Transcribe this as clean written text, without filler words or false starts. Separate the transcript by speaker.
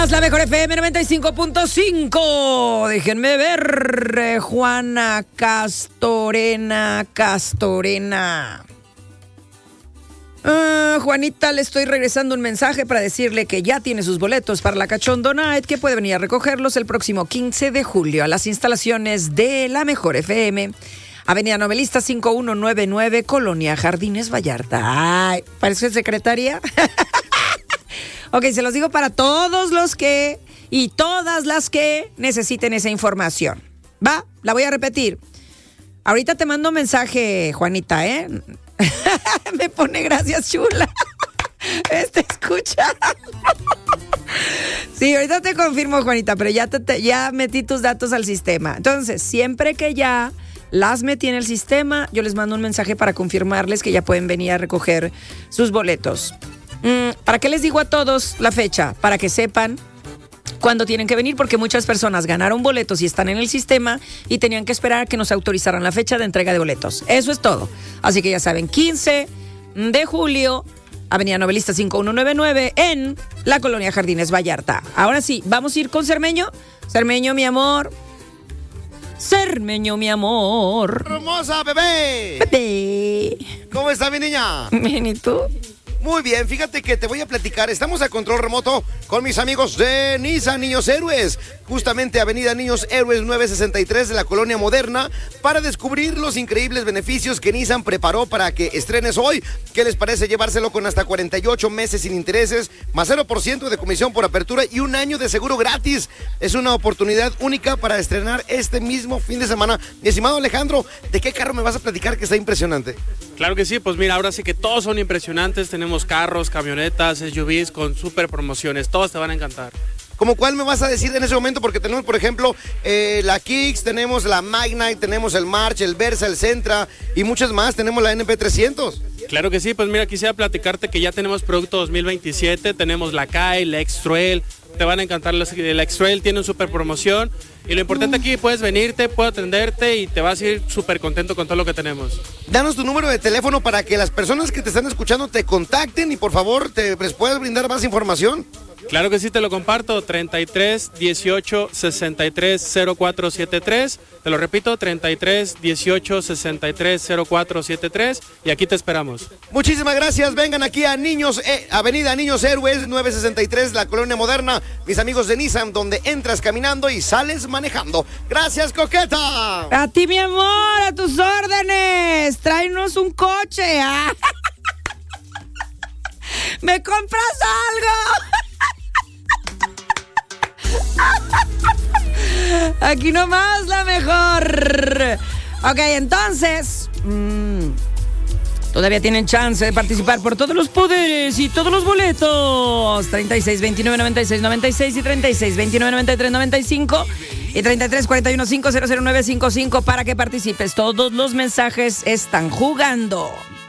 Speaker 1: La mejor FM 95.5. Déjenme ver. Juana Castorena. Juanita, le estoy regresando un mensaje para decirle que ya tiene sus boletos para la Cachondo Night, que puede venir a recogerlos el próximo 15 de julio a las instalaciones de La Mejor FM, Avenida Novelista 5199, Colonia Jardines Vallarta. Ay, ¿parece secretaria? Ok, se los digo para todos los que y todas las que necesiten esa información. Va, la voy a repetir. Ahorita te mando un mensaje, Juanita, ¿eh? Me pone gracias, chula. Escucha. Sí, ahorita te confirmo, Juanita, pero ya metí tus datos al sistema. Entonces, siempre que ya las metí en el sistema, yo les mando un mensaje para confirmarles que ya pueden venir a recoger sus boletos. ¿Para qué les digo a todos la fecha? Para que sepan cuándo tienen que venir, porque muchas personas ganaron boletos y están en el sistema y tenían que esperar a que nos autorizaran la fecha de entrega de boletos. Eso es todo. Así que ya saben, 15 de julio, Avenida Novelista 5199 en la Colonia Jardines Vallarta. Ahora sí, vamos a ir con Cermeño. Cermeño, mi amor. Cermeño, mi amor.
Speaker 2: Hermosa bebé.
Speaker 1: Bebé.
Speaker 2: ¿Cómo está mi niña?
Speaker 1: Bien, ¿y tú?
Speaker 2: Muy bien, fíjate que te voy a platicar. Estamos a control remoto con mis amigos de Nissan Niños Héroes, justamente Avenida Niños Héroes 963 de la Colonia Moderna, para descubrir los increíbles beneficios que Nissan preparó para que estrenes hoy. ¿Qué les parece llevárselo con hasta 48 meses sin intereses, más 0% de comisión por apertura y un año de seguro gratis? Es una oportunidad única para estrenar este mismo fin de semana. Mi estimado Alejandro, ¿de qué carro me vas a platicar que está impresionante?
Speaker 3: Claro que sí, pues mira, ahora sí que todos son impresionantes. Tenemos carros, camionetas, SUVs con súper promociones. Todos te van a encantar.
Speaker 2: ¿Cómo cuál me vas a decir en ese momento? Porque tenemos, por ejemplo, la Kicks, tenemos la Magnite, tenemos el March, el Versa, el Sentra y muchas más. Tenemos la NP300.
Speaker 3: Claro que sí, pues mira, quisiera platicarte que ya tenemos producto 2027. Tenemos la Kai, la X-Trail. Te van a encantar. La X-Trail tiene una súper promoción. Y lo importante aquí, puedes venirte, puedo atenderte y te vas a ir súper contento con todo lo que tenemos.
Speaker 2: Danos tu número de teléfono para que las personas que te están escuchando te contacten y por favor les puedas brindar más información.
Speaker 3: Claro que sí, te lo comparto, 33 18 63 0473, te lo repito, 33 18 63 0473 y aquí te esperamos.
Speaker 2: Muchísimas gracias, vengan aquí a Avenida Niños Héroes 963, la Colonia Moderna, mis amigos de Nissan, donde entras caminando y sales manejando. Gracias, coqueta.
Speaker 1: A ti, mi amor, a tus órdenes, tráenos un coche. ¿Ah? ¿Me compras algo? Aquí nomás la mejor. Ok, entonces todavía tienen chance de participar por todos los poderes y todos los boletos. 36 29 96 96 y 36 29 93 95 y 33 41 5 009 55 para que participes. Todos los mensajes están jugando.